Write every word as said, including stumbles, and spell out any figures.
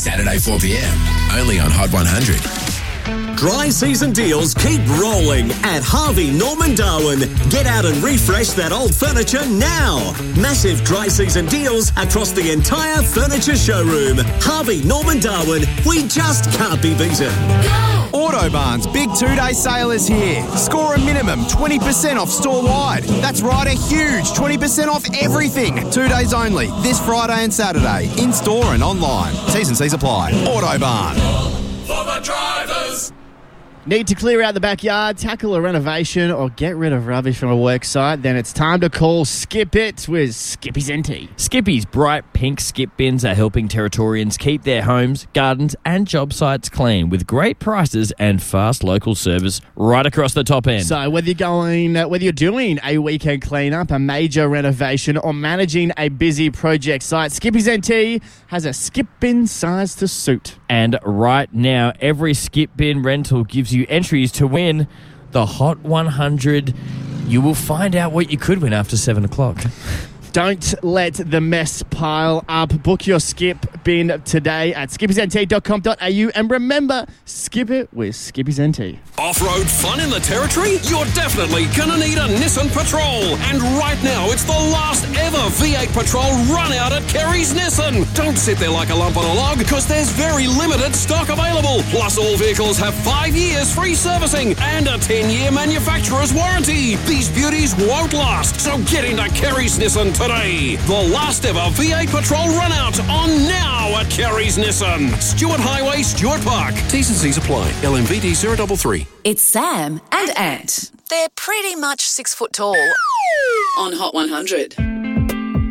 Saturday four p.m, only on Hot one hundred. Dry season deals keep rolling at Harvey Norman Darwin. Get out and refresh that old furniture now. Massive dry season deals across the entire furniture showroom. Harvey Norman Darwin, we just can't be beaten. Autobarn's big two-day sale is here. Score a minimum twenty percent off store-wide. That's right, a huge twenty percent off everything. Two days only, this Friday and Saturday, in-store and online. T's and C's apply. Autobarn. For the drivers. Need to clear out the backyard, tackle a renovation, or get rid of rubbish from a work site? Then it's time to call Skip It with Skippy's N T. Skippy's bright pink skip bins are helping Territorians keep their homes, gardens and job sites clean with great prices and fast local service right across the top end. So whether you're going, uh, whether you're doing a weekend cleanup, a major renovation, or managing a busy project site, Skippy's N T has a skip bin size to suit. And right now, every skip bin rental gives you entries to win the Hot one hundred. You will find out what you could win after seven o'clock. Don't let the mess pile up. Book your skip bin today at skippys n t dot com dot a u and remember, skip it with Skippy's N T. Off-road fun in the Territory? You're definitely gonna need a Nissan Patrol. And right now, it's the last ever V eight Patrol run out at Kerry's Nissan. Don't sit there like a lump on a log, because there's very limited stock available. Plus, all vehicles have five years free servicing and a ten-year manufacturer's warranty. These beauties won't last, so get into Kerry's Nissan today. The last ever V eight Patrol run out on now at Kerry's Nissan. Stewart Highway, Stewart Park. T's and C's apply. L M V D zero three three. It's Sam and Ant. They're pretty much six foot tall on Hot one hundred.